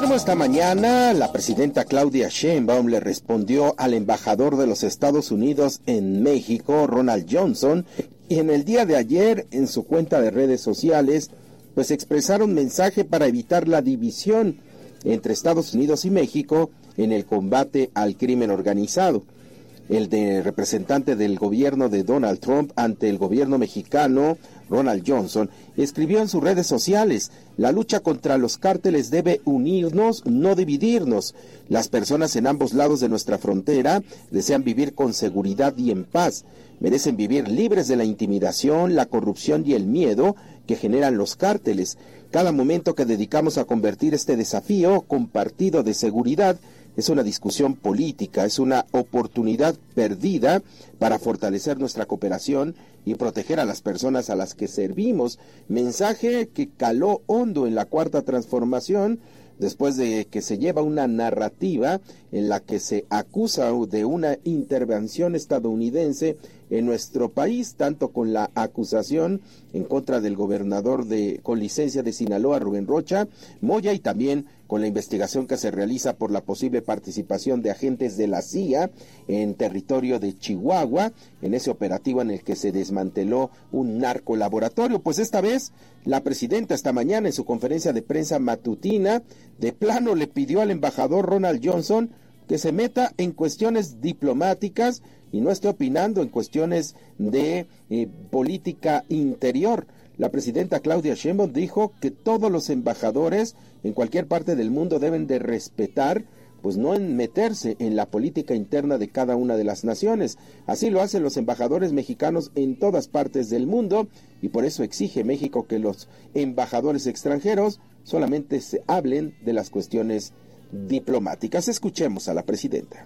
Guillermo, esta mañana la presidenta Claudia Sheinbaum le respondió al embajador de los Estados Unidos en México, Ronald Johnson, y en el día de ayer en su cuenta de redes sociales, pues expresaron un mensaje para evitar la división entre Estados Unidos y México en el combate al crimen organizado. El representante del gobierno de Donald Trump ante el gobierno mexicano, Ronald Johnson, escribió en sus redes sociales: la lucha contra los cárteles debe unirnos, no dividirnos. Las personas en ambos lados de nuestra frontera desean vivir con seguridad y en paz. Merecen vivir libres de la intimidación, la corrupción y el miedo que generan los cárteles. Cada momento que dedicamos a convertir este desafío compartido de seguridad es una discusión política, es una oportunidad perdida para fortalecer nuestra cooperación y proteger a las personas a las que servimos. Mensaje que caló hondo en la Cuarta Transformación, después de que se lleva una narrativa en la que se acusa de una intervención estadounidense en nuestro país, tanto con la acusación en contra del gobernador con licencia de Sinaloa, Rubén Rocha Moya, y también con la investigación que se realiza por la posible participación de agentes de la CIA en territorio de Chihuahua, en ese operativo en el que se desmanteló un narcolaboratorio. Pues esta vez la presidenta esta mañana en su conferencia de prensa matutina de plano le pidió al embajador Ronald Johnson que se meta en cuestiones diplomáticas y no esté opinando en cuestiones de política interior. La presidenta Claudia Sheinbaum dijo que todos los embajadores en cualquier parte del mundo deben de respetar, pues no en meterse en la política interna de cada una de las naciones. Así lo hacen los embajadores mexicanos en todas partes del mundo, y por eso exige México que los embajadores extranjeros solamente se hablen de las cuestiones diplomáticas. Escuchemos a la presidenta.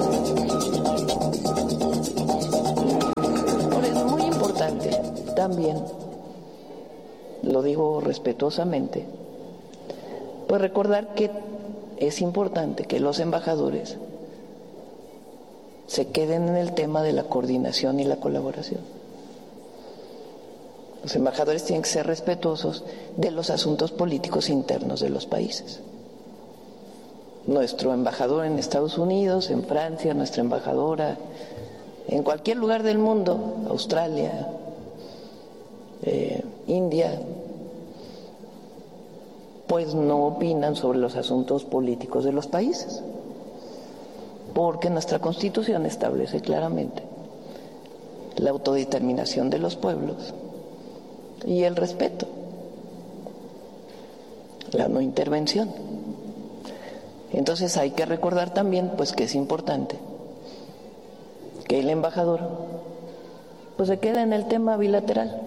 Ahora, es muy importante también, lo digo respetuosamente, pues recordar que es importante que los embajadores se queden en el tema de la coordinación y la colaboración. Los embajadores tienen que ser respetuosos de los asuntos políticos internos de los países. Nuestro embajador en Estados Unidos, en Francia, nuestra embajadora en cualquier lugar del mundo, Australia, India, pues no opinan sobre los asuntos políticos de los países, porque nuestra Constitución establece claramente la autodeterminación de los pueblos y el respeto, la no intervención. Entonces hay que recordar también pues que es importante que el embajador pues se quede en el tema bilateral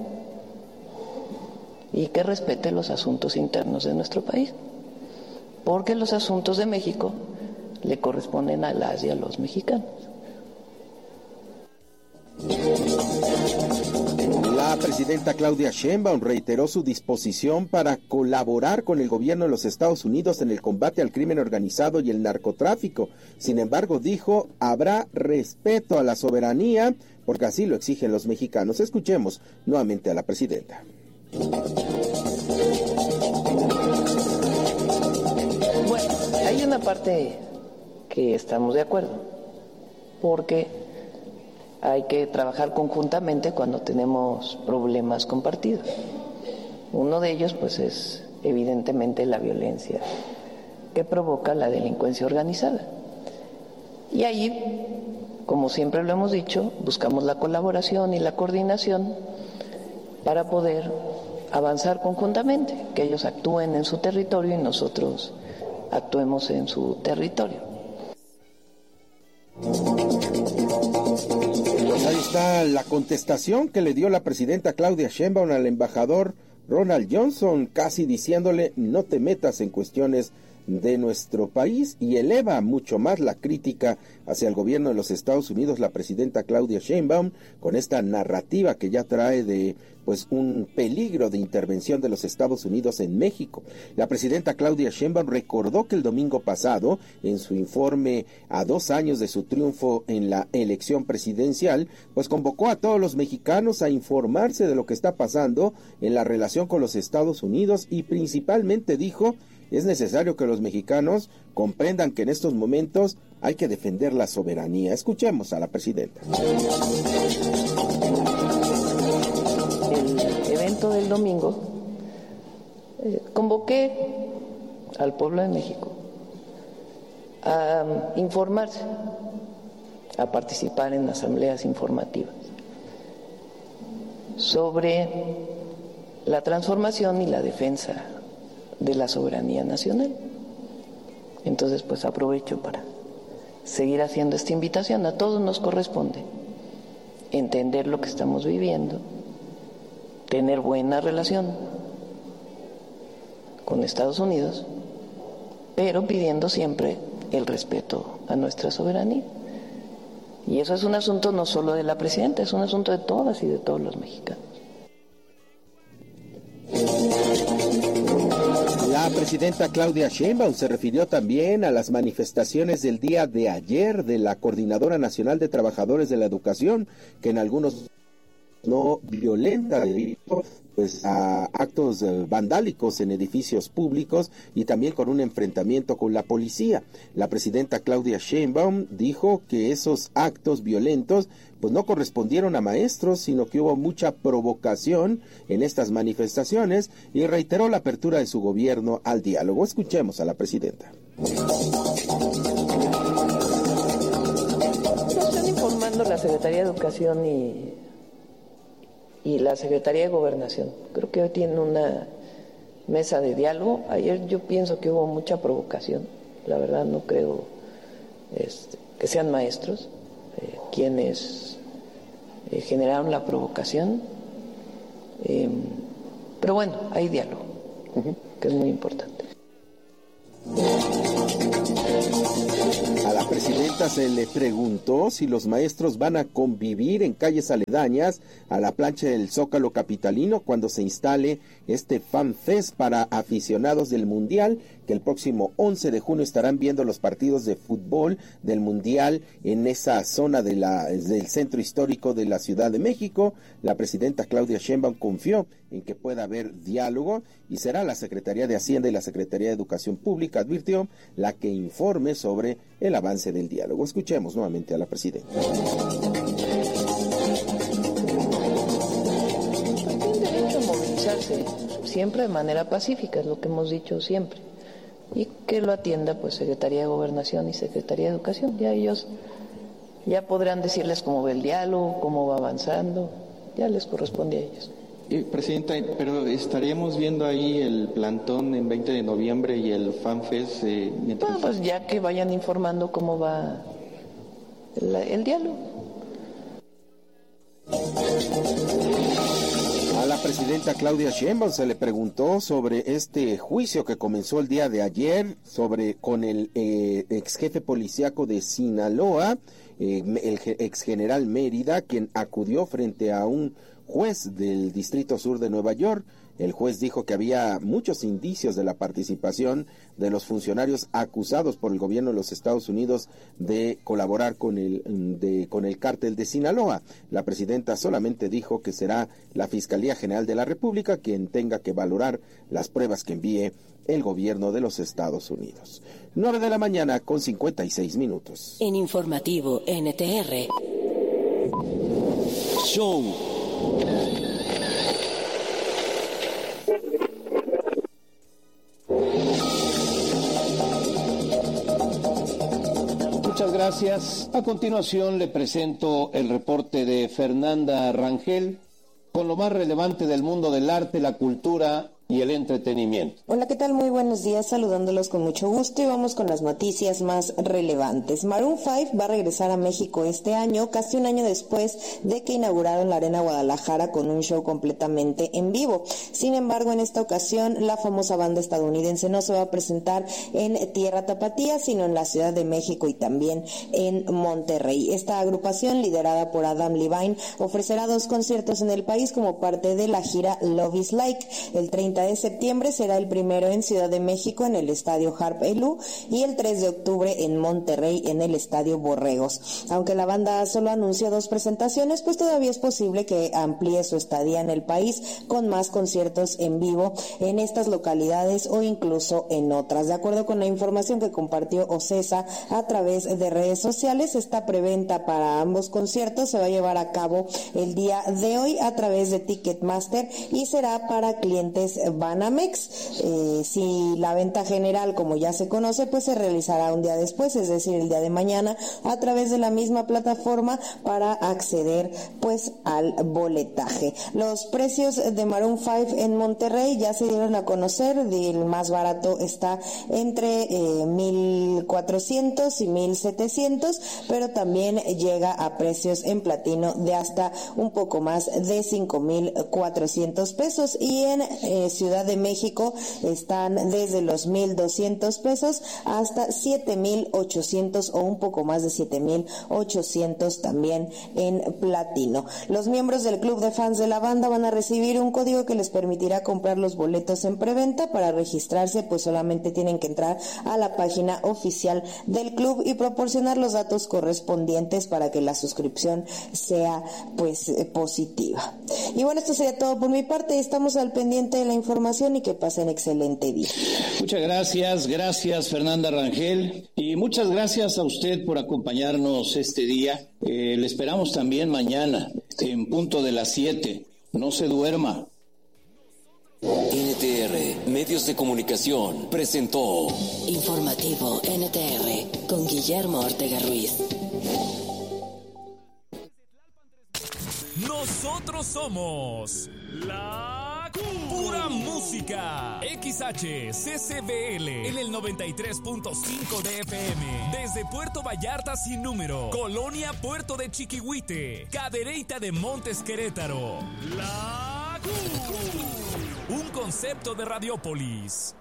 y que respete los asuntos internos de nuestro país, porque los asuntos de México le corresponden a las y a los mexicanos. La presidenta Claudia Sheinbaum reiteró su disposición para colaborar con el gobierno de los Estados Unidos en el combate al crimen organizado y el narcotráfico. Sin embargo, dijo, habrá respeto a la soberanía, porque así lo exigen los mexicanos. Escuchemos nuevamente a la presidenta. Bueno, hay una parte que estamos de acuerdo, porque hay que trabajar conjuntamente cuando tenemos problemas compartidos. Uno de ellos, pues, es evidentemente la violencia que provoca la delincuencia organizada. Y ahí, como siempre lo hemos dicho, buscamos la colaboración y la coordinación para poder avanzar conjuntamente, que ellos actúen en su territorio y nosotros actuemos en su territorio. Pues ahí está la contestación que le dio la presidenta Claudia Sheinbaum al embajador Ronald Johnson, casi diciéndole no te metas en cuestiones de nuestro país, y eleva mucho más la crítica hacia el gobierno de los Estados Unidos la presidenta Claudia Sheinbaum con esta narrativa que ya trae de pues un peligro de intervención de los Estados Unidos en México. La presidenta Claudia Sheinbaum recordó que el domingo pasado, en su informe a 2 años de su triunfo en la elección presidencial, pues convocó a todos los mexicanos a informarse de lo que está pasando en la relación con los Estados Unidos y principalmente dijo: es necesario que los mexicanos comprendan que en estos momentos hay que defender la soberanía. Escuchemos a la presidenta. El evento del domingo, convoqué al pueblo de México a informarse, a participar en asambleas informativas sobre la transformación y la defensa de la soberanía nacional. Entonces, pues aprovecho para seguir haciendo esta invitación. A todos nos corresponde entender lo que estamos viviendo, tener buena relación con Estados Unidos, pero pidiendo siempre el respeto a nuestra soberanía. Y eso es un asunto no solo de la presidenta, es un asunto de todas y de todos los mexicanos. La presidenta Claudia Sheinbaum se refirió también a las manifestaciones del día de ayer de la Coordinadora Nacional de Trabajadores de la Educación, que en algunos no violenta debido pues a actos vandálicos en edificios públicos y también con un enfrentamiento con la policía. La presidenta Claudia Sheinbaum dijo que esos actos violentos pues no correspondieron a maestros, sino que hubo mucha provocación en estas manifestaciones y reiteró la apertura de su gobierno al diálogo. Escuchemos a la presidenta. Están informando la Secretaría de Educación y la Secretaría de Gobernación. Creo que hoy tienen una mesa de diálogo. Ayer yo pienso que hubo mucha provocación. La verdad no creo que sean maestros quienes generaron la provocación. Pero bueno, hay diálogo, que es muy importante. A la presidenta se le preguntó si los maestros van a convivir en calles aledañas a la plancha del Zócalo capitalino cuando se instale este Fan Fest para aficionados del Mundial, que el próximo 11 de junio estarán viendo los partidos de fútbol del Mundial en esa zona del centro histórico de la Ciudad de México. La presidenta Claudia Sheinbaum confió en que pueda haber diálogo y será la Secretaría de Hacienda y la Secretaría de Educación Pública, advirtió, la que informe sobre el avance del diálogo. Escuchemos nuevamente a la presidenta. Tienen derecho a movilizarse siempre de manera pacífica, es lo que hemos dicho siempre. Y que lo atienda pues Secretaría de Gobernación y Secretaría de Educación. Ya ellos podrán decirles cómo va el diálogo, cómo va avanzando, ya les corresponde a ellos. Presidenta, pero estaríamos viendo ahí el plantón en 20 de noviembre y el FanFest mientras... Bueno, pues ya que vayan informando cómo va el diálogo. A la presidenta Claudia Sheinbaum se le preguntó sobre este juicio que comenzó el día de ayer con el ex jefe policíaco de Sinaloa, el ex general Mérida, quien acudió frente a un juez del Distrito Sur de Nueva York. El juez dijo que había muchos indicios de la participación de los funcionarios acusados por el gobierno de los Estados Unidos de colaborar con el cártel de Sinaloa. La presidenta solamente dijo que será la Fiscalía General de la República quien tenga que valorar las pruebas que envíe el gobierno de los Estados Unidos. 9 de la mañana con 56 minutos. En Informativo NTR. Show. Muchas gracias. A continuación le presento el reporte de Fernanda Rangel con lo más relevante del mundo del arte, la cultura y y el entretenimiento. Hola, ¿qué tal? Muy buenos días, saludándolos con mucho gusto y vamos con las noticias más relevantes. Maroon 5 va a regresar a México este año, casi un año después de que inauguraron la Arena Guadalajara con un show completamente en vivo. Sin embargo, en esta ocasión, la famosa banda estadounidense no se va a presentar en tierra tapatía, sino en la Ciudad de México y también en Monterrey. Esta agrupación, liderada por Adam Levine, ofrecerá 2 conciertos en el país como parte de la gira Love is Like. El 30 de septiembre será el primero en Ciudad de México en el Estadio Harp Elú y el 3 de octubre en Monterrey en el Estadio Borregos. Aunque la banda solo anunció 2 presentaciones, pues todavía es posible que amplíe su estadía en el país con más conciertos en vivo en estas localidades o incluso en otras. De acuerdo con la información que compartió Ocesa a través de redes sociales, esta preventa para ambos conciertos se va a llevar a cabo el día de hoy a través de Ticketmaster y será para clientes Banamex. Si la venta general, como ya se conoce, pues se realizará un día después, es decir, el día de mañana, a través de la misma plataforma para acceder pues al boletaje. Los precios de Maroon 5 en Monterrey ya se dieron a conocer. El más barato está entre 1,400 y 1,700, pero también llega a precios en platino de hasta un poco más de 5,400 pesos, y en Ciudad de México están desde los 1,200 pesos hasta 7,800 o un poco más de 7,800 también en platino. Los miembros del club de fans de la banda van a recibir un código que les permitirá comprar los boletos en preventa. Para registrarse, pues solamente tienen que entrar a la página oficial del club y proporcionar los datos correspondientes para que la suscripción sea pues positiva. Y bueno, esto sería todo por mi parte. Estamos al pendiente de la información y que pasen excelente día. Muchas gracias Fernanda Rangel, y muchas gracias a usted por acompañarnos este día. Le esperamos también mañana en punto de las 7. No se duerma. NTR Medios de Comunicación presentó Informativo NTR con Guillermo Ortega Ruiz. Nosotros somos la pura música. XHCCBL en el 93.5 de FM. Desde Puerto Vallarta sin número. Colonia Puerto de Chiquihuite. Cadereyta de Montes Querétaro. La un concepto de Radiópolis.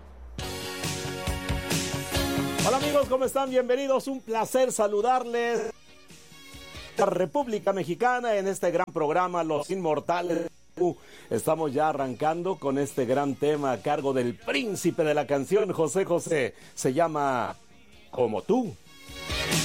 Hola amigos, ¿cómo están? Bienvenidos, un placer saludarles. La República Mexicana en este gran programa Los Inmortales. Estamos ya arrancando con este gran tema a cargo del príncipe de la canción, José José. Se llama Como Tú.